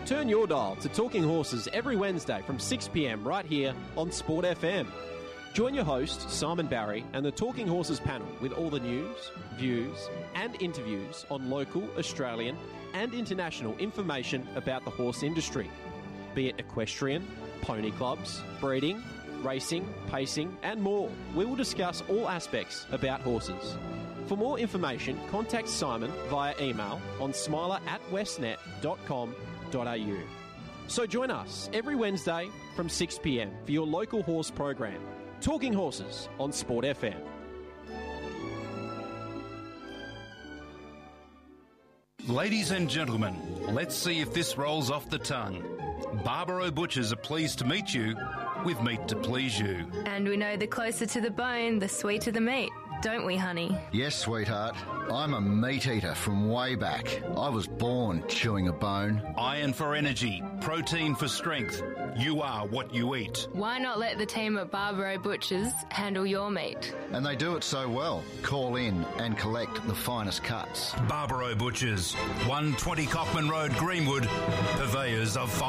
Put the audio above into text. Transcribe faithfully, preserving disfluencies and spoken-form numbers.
Turn your dial to Talking Horses every Wednesday from six p m right here on Sport F M. Join your host, Simon Barry, and the Talking Horses panel with all the news, views, and interviews on local, Australian, and international information about the horse industry. Be it equestrian, pony clubs, breeding, racing, pacing, and more. We will discuss all aspects about horses. For more information, contact Simon via email on smiler at westnet dot com dot a u. So join us every Wednesday from six p m for your local horse program, Talking Horses on Sport F M. Ladies and gentlemen, let's see if this rolls off the tongue. Barbaro Butchers are pleased to meet you with meat to please you. And we know the closer to the bone, the sweeter the meat, don't we, honey? Yes, sweetheart. I'm a meat eater from way back. I was born chewing a bone. Iron for energy, protein for strength. You are what you eat. Why not let the team at Barbaro Butchers handle your meat? And they do it so well. Call in and collect the finest cuts. Barbaro Butchers, one twenty Cockman Road, Greenwood, purveyors of